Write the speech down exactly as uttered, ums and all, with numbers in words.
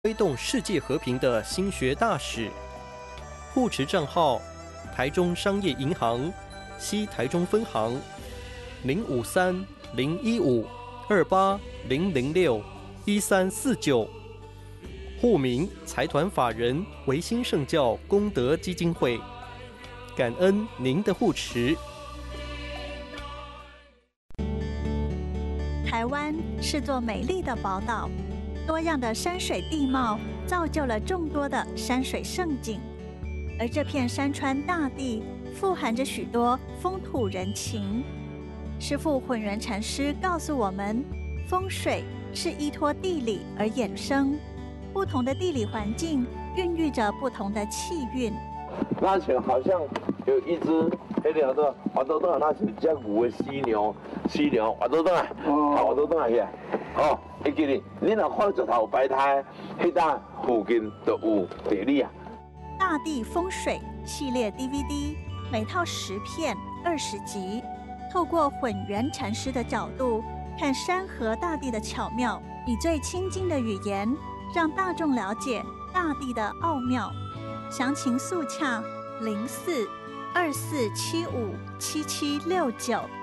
推动世界和平的新学大使。户持账号：台中商业银行西台中分行零五三零一五二八零零六一三四九。户名：财团法人维新圣教功德基金会。感恩您的护持。 台湾是座美丽的宝岛，多样的山水地貌造就了众多的山水胜景，而这片山川大地富含着许多风土人情。师父混元禅师告诉我们，风水是依托地理而衍生，不同的地理环境孕育着不同的气运。 那前好像有一只黑条的滑豆豆，那是叫牛的犀牛，犀牛滑豆豆啊，滑豆豆啊去，哦，会记哩，你若看石头摆摊，迄搭附近就有地理啊。 大地风水系列 D V D， 每套十片，二十集，透过混元禅师的角度看山河大地的巧妙，以最亲近的语言让大众了解大地的奥妙。详情速洽零四二四七五七七六九。